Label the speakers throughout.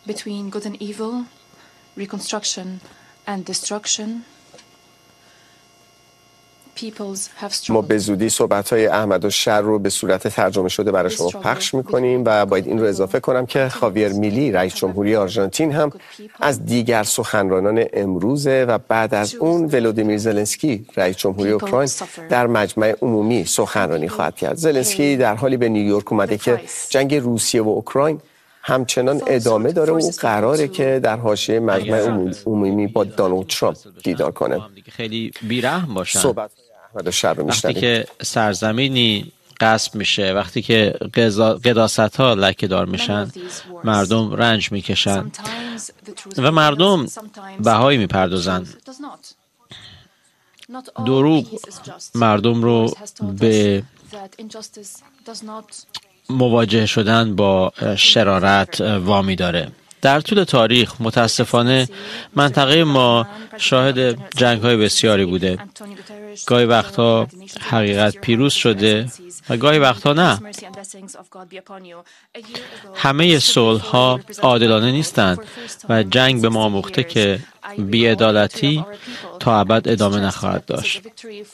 Speaker 1: between good and evil, reconstruction and destruction.
Speaker 2: ما به زودی صحبت‌های احمد الشر رو به صورت ترجمه شده برای شما پخش می‌کنیم و باید این رو اضافه کنم که خاویر میلی رئیس جمهوری آرژانتین هم از دیگر سخنرانان امروزه و بعد از اون ولودیمیر زلنسکی رئیس جمهوری اوکراین در مجمع عمومی سخنرانی خواهد کرد. زلنسکی در حالی به نیویورک اومده که جنگ روسیه و اوکراین همچنان ادامه داره و قراره که در حاشیه مجمع عمومی با دونالد ترامپ دیدار کنه.
Speaker 3: خیلی بیرحم باشن.
Speaker 2: وقتی
Speaker 3: که سرزمینی غصب میشه، وقتی که قداست‌ها لکه‌دار میشن، مردم رنج میکشن و مردم بهایی میپردازن. دروغ مردم رو به مواجه شدن با شرارت وامی داره. در طول تاریخ متاسفانه منطقه ما شاهد جنگ‌های بسیاری بوده. گاهی وقتها حقیقت پیروز شده و گاهی وقتها نه. همه صلح‌ها عادلانه نیستند و جنگ به ما آموخته که بی‌عدالتی تا ابد ادامه نخواهد داشت.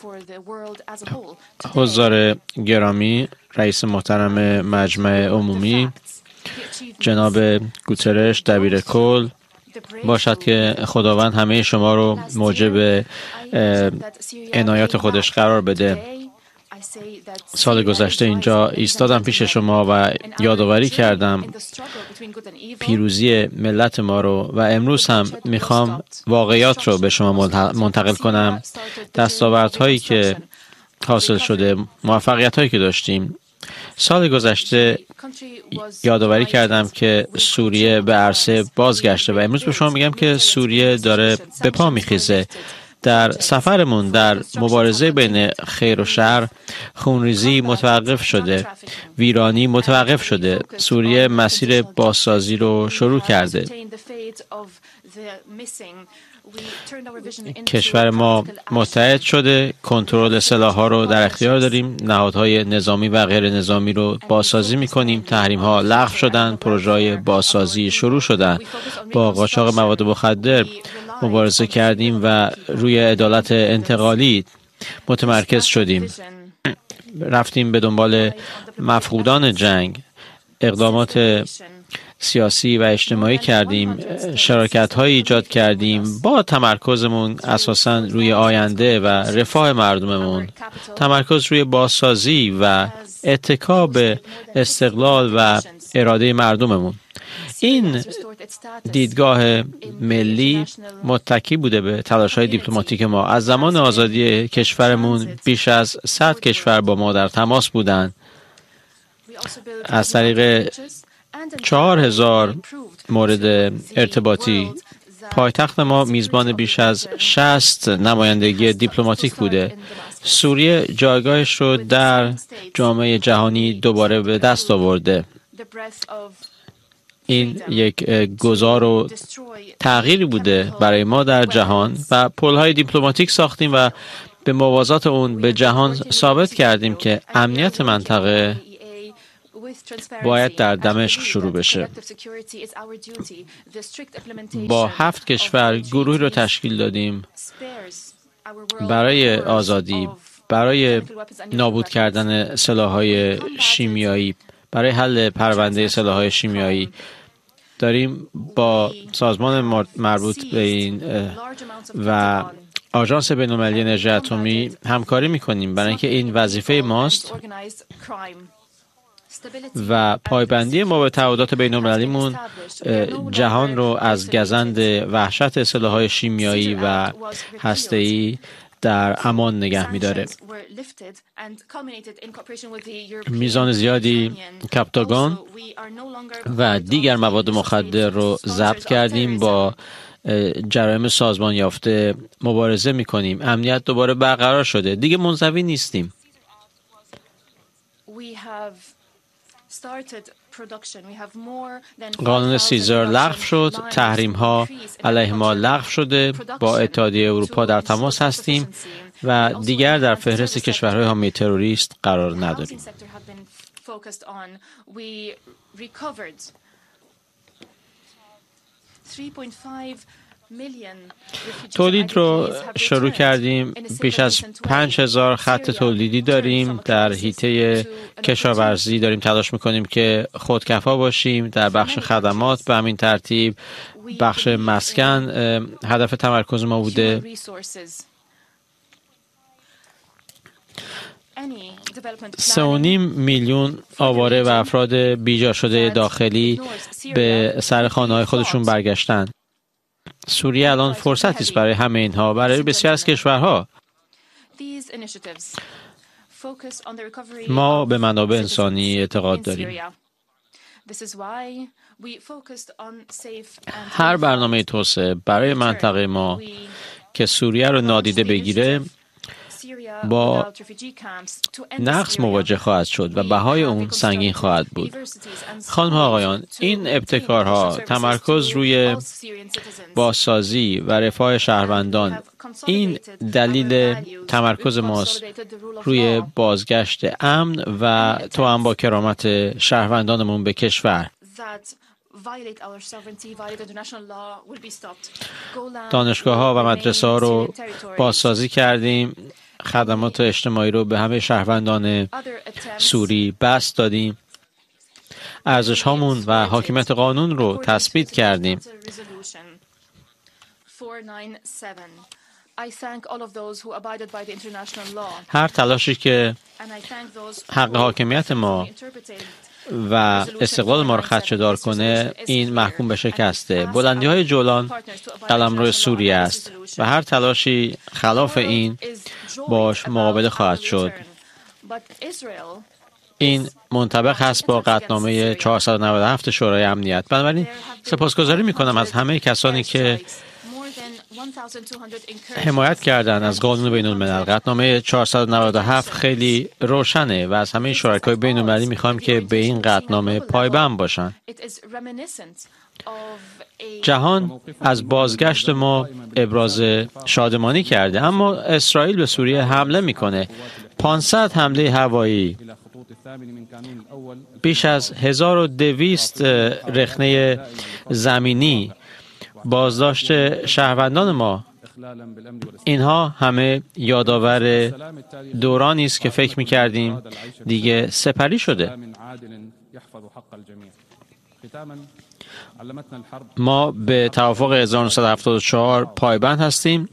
Speaker 3: حضار گرامی، رئیس محترم مجمع عمومی جناب گوترش دبیر کل، باشد که خداوند همه شما رو موجب عنایات خودش قرار بده. سال گذشته اینجا ایستادم پیش شما و یادآوری کردم پیروزی ملت ما رو و امروز هم میخوام واقعیات رو به شما منتقل کنم. دستاوردهایی که حاصل شده، موفقیت‌هایی که داشتیم. سال گذشته یادآوری کردم که سوریه به عرصه بازگشته و امروز به شما میگم که سوریه داره به پا میخیزه. در سفرمون در مبارزه بین خیر و شر، خونریزی متوقف شده، ویرانی متوقف شده. سوریه مسیر بازسازی رو شروع کرده. کشور ما متحد شده، کنترل سلاح‌ها رو در اختیار داریم، نهادهای نظامی و غیر نظامی رو بازسازی می‌کنیم، تحریم‌ها لغو شدن، پروژه‌های بازسازی شروع شدن. با قاچاق مواد مخدر مبارزه کردیم و روی عدالت انتقالی متمرکز شدیم. رفتیم به دنبال مفقودان جنگ، اقدامات سیاسی و اجتماعی کردیم، شراکت‌های ایجاد کردیم با تمرکزمون اساساً روی آینده و رفاه مردممون، تمرکز روی بازسازی و اتکا به استقلال و اراده مردممون. این دیدگاه ملی متکی بوده به تلاش‌های دیپلماتیک ما. از زمان آزادی کشورمون بیش از 100 کشور با ما در تماس بودند. از طریق 4000 مورد ارتباطی پایتخت ما میزبان بیش از 60 نمایندگی دیپلماتیک بوده. سوریه جایگاهش رو در جامعه جهانی دوباره به دست آورده. این یک گذار و تغییری بوده برای ما در جهان و پل‌های دیپلماتیک ساختیم و به موازات اون به جهان ثابت کردیم که امنیت منطقه باید در دمشق شروع بشه. با 7 کشور گروهی رو تشکیل دادیم برای آزادی، برای نابود کردن سلاح‌های شیمیایی، برای حل پرونده سلاح‌های شیمیایی. داریم با سازمان مربوط به این و آژانس بین‌المللی انرژی اتمی همکاری می‌کنیم برای اینکه این وظیفه ماست و پایبندی ما به تعهدات بین‌المللیمون جهان رو از گزند وحشت سلاح‌های شیمیایی و هسته‌ای در امان نگه می‌داره. میزان زیادی کپتاگون و دیگر مواد مخدر رو ضبط کردیم. با جرایم سازمان یافته مبارزه می‌کنیم. امنیت دوباره برقرار شده. دیگه منزوی نیستیم. قانون سیزر لغو شد، تحریم ها علیه ما لغو شده، با اتحادیه اروپا در تماس هستیم و دیگر در فهرست کشورهای حامی تروریست قرار نداریم. تولید رو شروع کردیم. بیش از 5000 خط تولیدی داریم. در حیطه کشاورزی داریم تلاش میکنیم که خودکفا باشیم. در بخش خدمات به همین ترتیب، بخش مسکن هدف تمرکز ما بوده. 3.5 میلیون آواره و افراد بیجا شده داخلی به سر خانه‌های خودشون برگشتن. سوریه الان فرصتی است برای همه اینها، برای بسیار از کشورها. ما به منابع انسانی اعتقاد داریم. هر برنامه توسعه برای منطقه ما که سوریه رو نادیده بگیره با نقص مواجه خواهد شد و بهای اون سنگین خواهد بود. خانم ها آقایان، این ابتکارها، تمرکز روی بازسازی و رفاه شهروندان، این دلیل تمرکز ماست روی بازگشت امن و توأم با کرامت شهروندانمون به کشور. دانشگاه‌ها و مدرسه‌ها رو بازسازی کردیم. خدمات اجتماعی رو به همه شهروندان سوری بسط دادیم. ارزش‌هامون و حاکمیت قانون رو تثبیت کردیم. هر تلاشی که حق حاکمیت ما و استقلال ما رو خدشه‌دار کنه، این محکوم به شکسته. بلندی‌های جولان قلمرو سوریه است و هر تلاشی خلاف این باش مقابله خواهد شد. این منطبق هست با قطعنامه 497 شورای امنیت. بنابراین سپاسگزاری می‌کنم از همه کسانی که حمایت کردن از قانون بین‌الملل. قطعنامه 497 خیلی روشنه و از همه شرکای بین‌المللی می‌خوایم که به این قطعنامه پایبند باشن. جهان از بازگشت ما ابراز شادمانی کرده، اما اسرائیل به سوریه حمله میکنه. 500 حمله هوایی، بیش از 1200 رخنه زمینی، بازداشت شهروندان ما، اینها همه یادآور دورانی است که فکر می‌کردیم دیگه سپری شده. ما به توافق 1974 پایبند هستیم.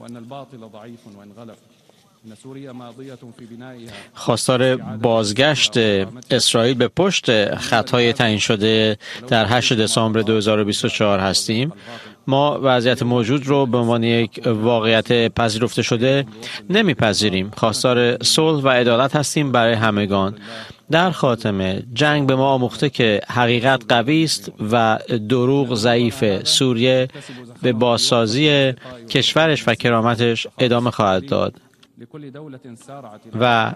Speaker 3: خواستار بازگشت اسرائیل به پشت خطای تعیین شده در 8 دسامبر 2024 هستیم. ما وضعیت موجود رو به عنوان یک واقعیت پذیرفته شده نمیپذیریم. خواستار صلح و عدالت هستیم برای همگان. در خاتمه، جنگ به ما آموخته که حقیقت قوی است و دروغ ضعیفه. سوریه به بازسازی کشورش و کرامتش ادامه خواهد داد و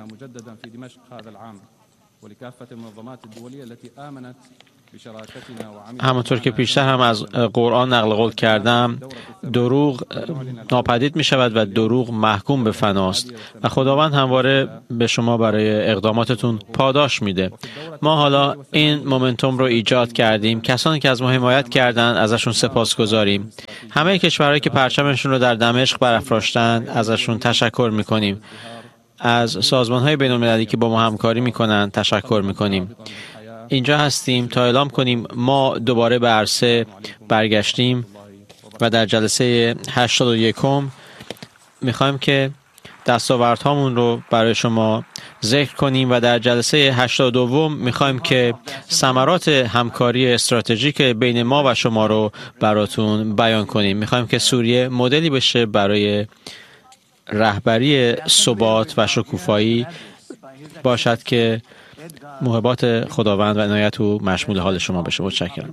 Speaker 3: همونطور که پیشتر هم از قرآن نقل قول کردم، دروغ ناپدید می شود و دروغ محکوم به فناست و خداوند همواره به شما برای اقداماتتون پاداش میده. ما حالا این مومنتوم رو ایجاد کردیم. کسانی که از ما حمایت کردن ازشون سپاسگزاریم. همه کشورهایی که پرچمشون رو در دمشق برافراشتن ازشون تشکر میکنیم. از سازمان‌های بین‌المللی که با ما همکاری میکنن تشکر میکنیم. اینجا هستیم تا اعلام کنیم ما دوباره به عرصه برگشتیم و در جلسه 81 میخوایم که دستاوردهامون رو برای شما ذکر کنیم و در جلسه 82 میخوایم که ثمرات همکاری استراتژیک بین ما و شما رو براتون بیان کنیم. میخوایم که سوریه مدلی بشه برای رهبری ثبات و شکوفایی باشد که محبات خداوند و عنایت او مشمول حال شما بشه. متشکرم.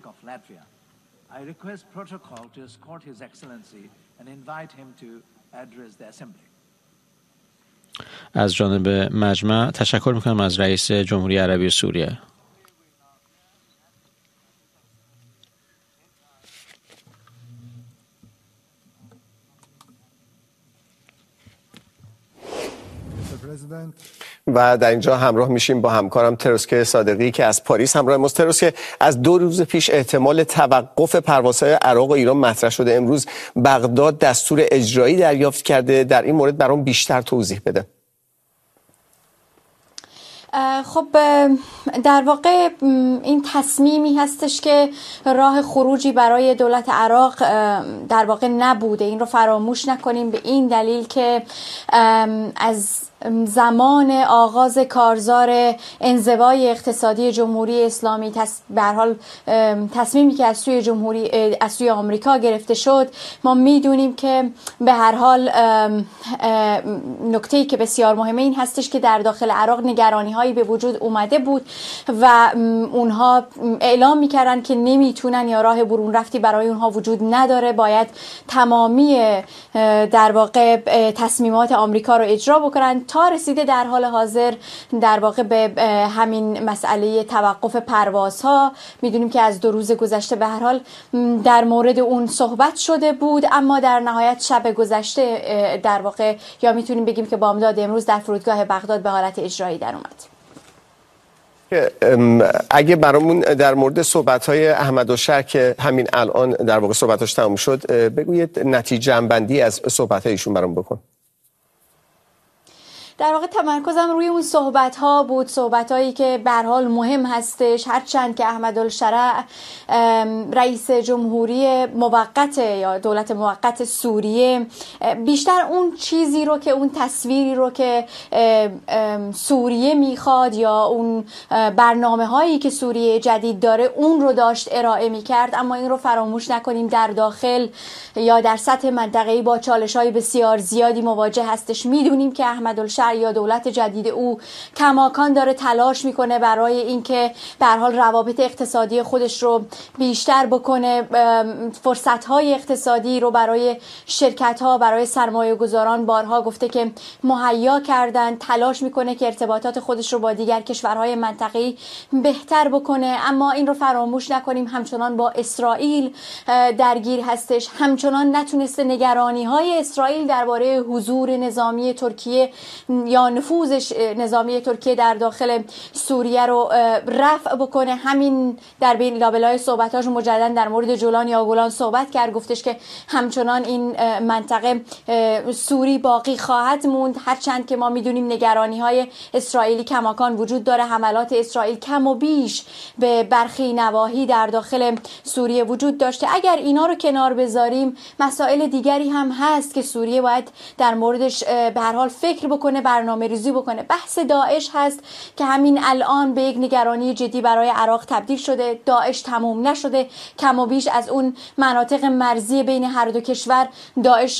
Speaker 3: از جانب مجمع تشکر میکنم از رئیس جمهوری عربی سوریه.
Speaker 2: و در اینجا همراه میشیم با همکارم تروسکه صادقی که از پاریس همراه ماست. تروسکه، از 2 روز پیش احتمال توقف پروازهای عراق و ایران مطرح شده. امروز بغداد دستور اجرایی دریافت کرده. در این مورد برام بیشتر توضیح بده.
Speaker 4: خب در واقع این تصمیمی هستش که راه خروجی برای دولت عراق در واقع نبوده. این رو فراموش نکنیم، به این دلیل که از زمان آغاز کارزار انزوای اقتصادی جمهوری اسلامی به هر حال تصمیمی که از سوی آمریکا گرفته شد، ما میدونیم که به هر حال نکته‌ای که بسیار مهمه این هستش که در داخل عراق نگرانی‌هایی به وجود اومده بود و اونها اعلام می‌کردن که نمیتونن یا راه برون رفتی برای اونها وجود نداره، باید تمامی در واقع تصمیمات آمریکا رو اجرا بکنن تا رسیده در حال حاضر در واقع به همین مسئله توقف پروازها. میدونیم که از 2 روز گذشته به هر حال در مورد اون صحبت شده بود، اما در نهایت شب گذشته در واقع یا میتونیم بگیم که بامداد امروز در فرودگاه بغداد به حالت اجرایی در اومد.
Speaker 2: اگه برامون در مورد صحبت‌های احمدالشر که همین الان در واقع صحبتاش تموم شد بگویید، نتیجه بندی از صحبت‌های ایشون برام بکن.
Speaker 4: در واقع تمرکزم روی اون صحبت‌ها بود، صحبت‌هایی که به هر حال مهم هستش، هرچند که احمدالشرع رئیس جمهوری موقت یا دولت موقت سوریه بیشتر اون چیزی رو که اون تصویری رو که سوریه میخواد یا اون برنامه‌هایی که سوریه جدید داره اون رو داشت ارائه می‌کرد، اما این رو فراموش نکنیم در داخل یا در سطح منطقه‌ای با چالش‌های بسیار زیادی مواجه هستش. می‌دونیم که احمدالشرع یا دولت جدید او کماکان داره تلاش میکنه برای اینکه به هر حال روابط اقتصادی خودش رو بیشتر بکنه، فرصت‌های اقتصادی رو برای شرکت‌ها، برای سرمایه‌گذاران بارها گفته که مهیا کردن، تلاش میکنه که ارتباطات خودش رو با دیگر کشورهای منطقه‌ای بهتر بکنه، اما این رو فراموش نکنیم همچنان با اسرائیل درگیر هستش، همچنان نتونسته نگرانی‌های اسرائیل درباره حضور نظامی ترکیه یا نفوذ نظامی ترکیه در داخل سوریه رو رفع بکنه. همین در بین لابلای صحبتاش مجددا در مورد جولان یا گولان صحبت کرد، گفتش که همچنان این منطقه سوری باقی خواهد موند، هرچند که ما میدونیم نگرانی‌های اسرائیلی کماکان وجود داره، حملات اسرائیل کم و بیش به برخی نواحی در داخل سوریه وجود داشته. اگر اینا رو کنار بذاریم، مسائل دیگری هم هست که سوریه باید در موردش به هر حال فکر بکنه، برنامه ریزی بکنه. بحث داعش هست که همین الان به یک نگرانی جدی برای عراق تبدیل شده. داعش تموم نشده، کم و بیش از اون مناطق مرزی بین هر دو کشور داعش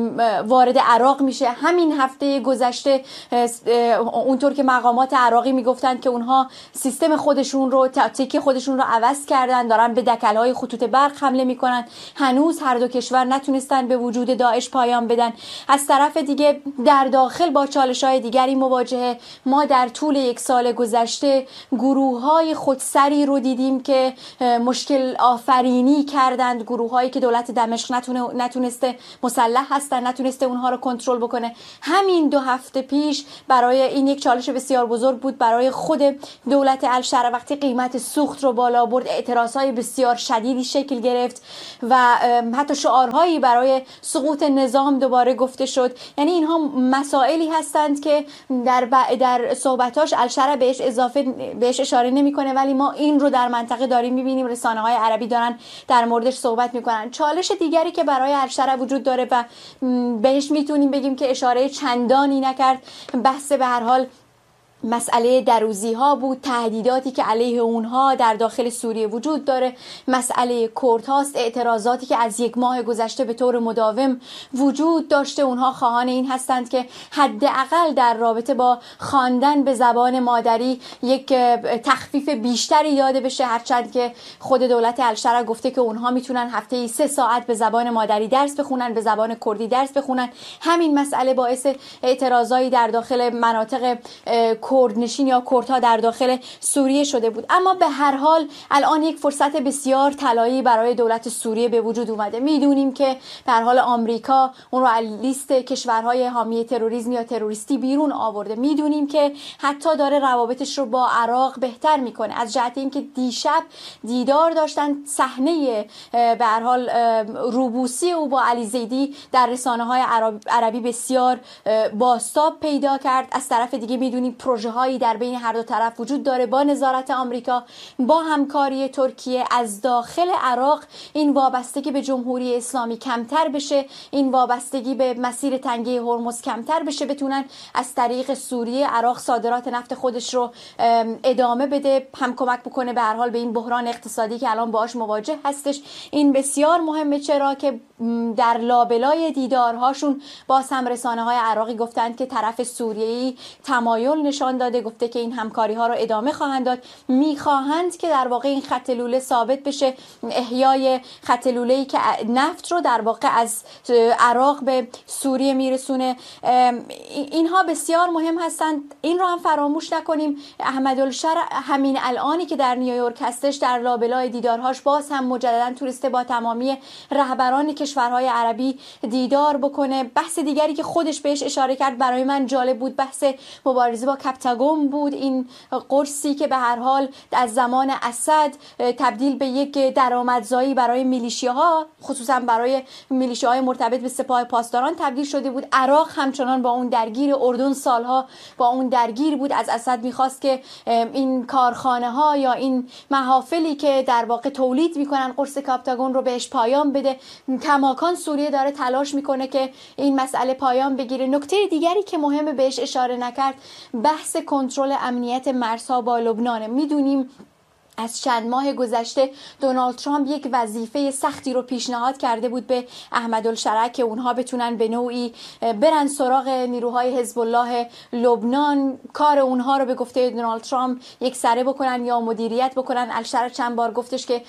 Speaker 4: وارد عراق میشه. همین هفته گذشته اونطور که مقامات عراقی میگفتن که اونها سیستم خودشون رو، تاکتیک خودشون رو عوض کردن، دارن به دکل‌های خطوط برق حمله میکنن. هنوز هر دو کشور نتونستن به وجود داعش پایان بدن. از طرف دیگه در داخل با چالش‌های دیگری مواجهه. ما در طول 1 سال گذشته گروه‌های خودسری رو دیدیم که مشکل آفرینی کردند، گروه‌هایی که دولت دمشق نتونسته مسلح هستن، نتونسته اونها رو کنترل بکنه. همین 2 هفته پیش برای این یک چالش بسیار بزرگ بود برای خود دولت الشرع. وقتی قیمت سوخت رو بالا برد، اعتراضهای بسیار شدیدی شکل گرفت و حتی شعارهایی برای سقوط نظام دوباره گفته شد. یعنی اینها مسائلی هستند که در صحبتاش الشرع بهش اشاره نمیکنه، ولی ما این رو در منطقه داریم میبینیم، رسانه‌های عربی دارن در موردش صحبت میکنن. چالش دیگری که برای الشرع وجود داره و بهش میتونیم بگیم که اشاره چندانی نکرد، بحث به هر حال مسئله دروزی ها بود، تهدیداتی که علیه اونها در داخل سوریه وجود داره، مسئله کرد هاست، اعتراضاتی که از 1 ماه گذشته به طور مداوم وجود داشته. اونها خواهان این هستند که حداقل در رابطه با خواندن به زبان مادری یک تخفیف بیشتری داده بشه، هرچند که خود دولت الشرع گفته که اونها میتونن هفته‌ای 3 ساعت به زبان مادری درس بخونن، به زبان کردی درس بخونن. همین مسئله باعث اعتراضایی در داخل مناطق کردنشین یا کردها در داخل سوریه شده بود. اما به هر حال الان یک فرصت بسیار طلایی برای دولت سوریه به وجود اومده. میدونیم که به هر حال آمریکا اون رو از لیست کشورهای حامی تروریسم یا تروریستی بیرون آورده. میدونیم که حتی داره روابطش رو با عراق بهتر میکنه، از جهت اینکه دیشب دیدار داشتن صحنه به هر حال روبوسی او با علی زیدی در رسانه‌های عربی بسیار بازتاب پیدا کرد. از طرف دیگه میدونیم پروژه هایی در بین هر دو طرف وجود داره با نظارت آمریکا، با همکاری ترکیه. از داخل عراق این وابستگی به جمهوری اسلامی کمتر بشه، این وابستگی به مسیر تنگه هرمز کمتر بشه، بتونن از طریق سوریه عراق صادرات نفت خودش رو ادامه بده، هم کمک بکنه به هر حال به این بحران اقتصادی که الان باهاش مواجه هستش. این بسیار مهمه، چرا که در لابلای دیدارهاشون باز هم رسانه‌های عراقی گفتند که طرف سوریه‌ای تمایل نشان داده، گفته که این همکاری‌ها رو ادامه خواهند داد. می‌خواهند که در واقع این خط لوله ثابت بشه، احیای خط لوله‌ای که نفت رو در واقع از عراق به سوریه میرسونه. اینها بسیار مهم هستند. این رو هم فراموش نکنیم، احمدالشرع همین الانی که در نیویورک هستش در لابلای دیدارهاش باز هم مجددا تونسته با تمامی رهبران کشورهای عربی دیدار بکنه. بحث دیگری که خودش بهش اشاره کرد برای من جالب بود، بحث مبارزه با کپتاگون بود. این قرصی که به هر حال از زمان اسد تبدیل به یک درآمدزایی برای میلیشیاها، خصوصا برای میلیشیاهای مرتبط به سپاه پاسداران تبدیل شده بود. عراق همچنان با اون درگیر، اردن سالها با اون درگیر بود. از اسد میخواست که این کارخانه ها یا این محافلی که در واقع تولید میکنن قرص کپتاگون رو بهش پایان بده. کماکان سوریه داره تلاش میکنه که این مسئله پایان بگیره. نکته دیگری که مهمه بهش اشاره نکرد، بحث کنترل امنیت مرزها با لبنان. میدونیم از چند ماه گذشته دونالد ترامپ یک وظیفه سختی رو پیشنهاد کرده بود به احمدالشرع که اونها بتونن به نوعی برن سراغ نیروهای حزب الله لبنان، کار اونها رو به گفته دونالد ترامپ یک سره بکنن یا مدیریت بکنن. الشرع چند بار گفتش که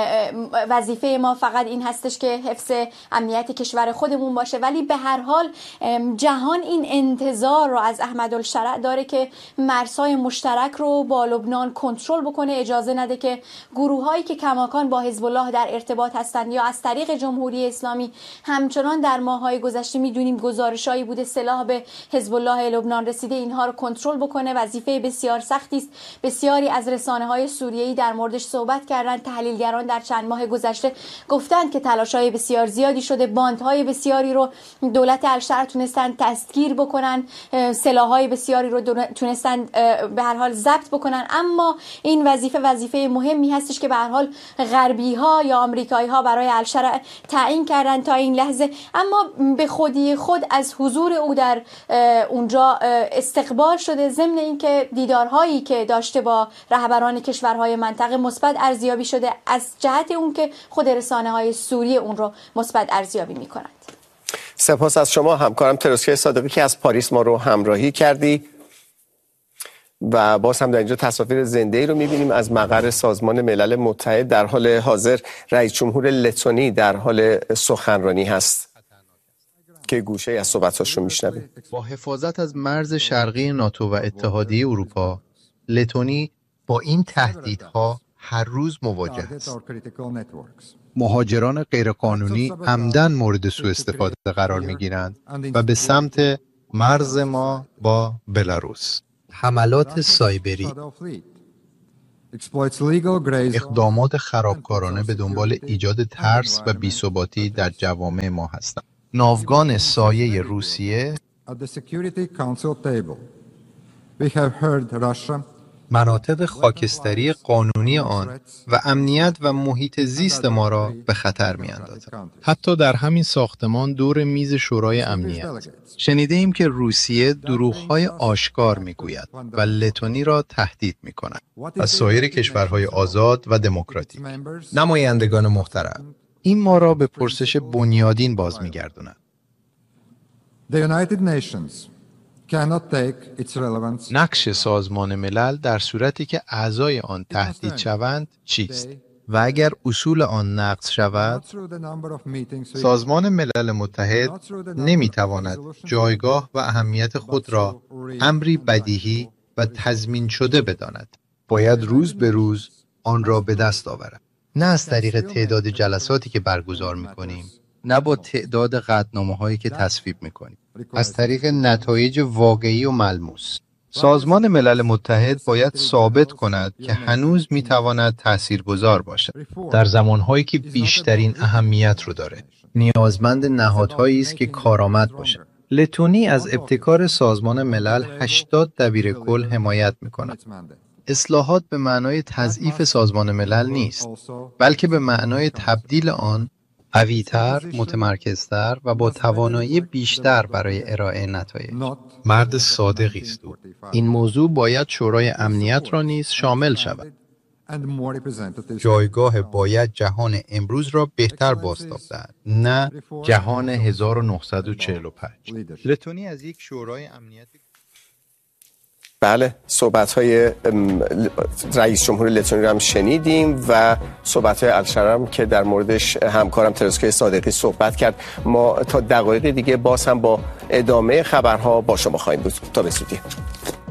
Speaker 4: وظیفه ما فقط این هستش که حفظ امنیت کشور خودمون باشه، ولی به هر حال جهان این انتظار رو از احمدالشرع داره که مرزهای مشترک رو با لبنان کنترل بکنه، اجازه نده که گروهایی که کماکان با حزب الله در ارتباط هستند یا از طریق جمهوری اسلامی، همچنان در ماه‌های گذشته میدونیم گزارشایی بوده سلاح به حزب الله لبنان رسیده، اینها رو کنترل بکنه. وظیفه بسیار سختی است. بسیاری از رسانه‌های سوریه‌ای در موردش صحبت کردن. تحلیلگران در چند ماه گذشته گفتند که تلاش‌های بسیار زیادی شده، باندهای بسیاری رو دولت الشرع تونستن دستگیر بکنن، سلاح‌های بسیاری رو تونستن به هر حال ضبط بکنن. اما این وظیفه مهمی هستش که به هر حال غربی‌ها یا آمریکایی‌ها برای الشرع تعیین کردن تا این لحظه. اما به خودی خود از حضور او در اونجا استقبال شده، ضمن اینکه دیدارهایی که داشته با رهبران کشورهای منطقه مثبت ارزیابی شده، از جهت اون که خود رسانه‌های سوریه اون رو مثبت ارزیابی می‌کنند.
Speaker 2: سپاس از شما همکارم تروسکای صادقی که از پاریس ما رو همراهی کردی. و باز هم در اینجا تصاویر زنده‌ای رو می‌بینیم از مقر سازمان ملل متحد. در حال حاضر رئیس جمهور لتونی در حال سخنرانی هست که گوشه از صحبت‌هاش رو می‌شنویم.
Speaker 5: با حفاظت از مرز شرقی ناتو و اتحادیه اروپا، لتونی با این تهدیدها هر روز مواجه است. مهاجران غیرقانونی عمدن مورد سوء استفاده قرار می‌گیرند و به سمت مرز ما با بلاروس. حملات سایبری، اقدامات خرابکارانه به دنبال ایجاد ترس و بی‌ثباتی در جوامع ما هستند. ناوگان سایه روسیه مناطق خاکستری قانونی آن و امنیت و محیط زیست ما را به خطر می‌اندازد. حتی در همین ساختمان دور میز شورای امنیت شنیده ایم که روسیه دروغ‌های آشکار می‌گوید و لتونی را تهدید می‌کند. از سایر کشورهای آزاد و دموکراتیک. نمایندگان محترم، این ما را به پرسش بنیادین باز می‌گرداند. نقش سازمان ملل در صورتی که اعضای آن تهدید شوند چیست؟ و اگر اصول آن نقض شود، سازمان ملل متحد نمیتواند جایگاه و اهمیت خود را امری بدیهی و تضمین شده بداند. باید روز به روز آن را به دست آورد. نه از طریق تعداد جلساتی که برگزار می‌کنیم، نه با تعداد قطعنامه‌هایی که تصویب می‌کنیم، از طریق نتایج واقعی و ملموس. سازمان ملل متحد باید ثابت کند که هنوز می‌تواند تاثیرگذار باشد. در زمانهایی که بیشترین اهمیت رو داره، نیازمند نهادهایی است که کارآمد باشند. لتونی از ابتکار سازمان ملل 80 دبیرکل حمایت می‌کند. اصلاحات به معنای تضعیف سازمان ملل نیست، بلکه به معنای تبدیل آن قوی‌تر، متمرکزتر و با توانایی بیشتر برای ارائه نتایج. مرد صادقی است او. این موضوع باید شورای امنیت را نیز شامل شود. جایگاه باید جهان امروز را بهتر بازتاب دهد، نه جهان 1945. لتونی از یک شورای امنیت
Speaker 2: بله، صحبت‌های رئیس جمهور لتونی رو هم شنیدیم و صحبت‌های الشرا هم که در موردش همکارم ترسکوی صادقی صحبت کرد. ما تا دقایق دیگه باز هم با ادامه خبرها با شما خواهیم بود. تا به زودی.